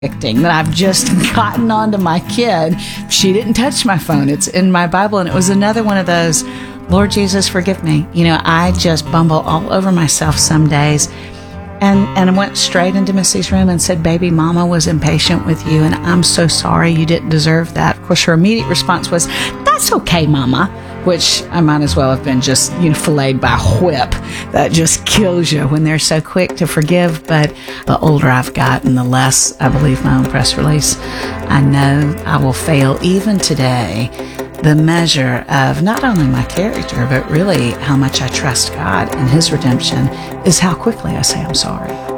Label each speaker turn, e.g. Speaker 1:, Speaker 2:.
Speaker 1: that I've just gotten onto my kid. She didn't touch my phone. It's in my Bible. And it was another one of those, Lord Jesus, forgive me. I just bumble all over myself some days. And I went straight into Missy's room and said, baby, mama was impatient with you, and I'm so sorry, you didn't deserve that. Of course, her immediate response was, that's okay, mama, which I might as well have been just, filleted by a whip. That just kills you when they're so quick to forgive. But the older I've gotten, the less I believe my own press release. I know I will fail even today. The measure of not only my character, but really how much I trust God and His redemption is how quickly I say I'm sorry.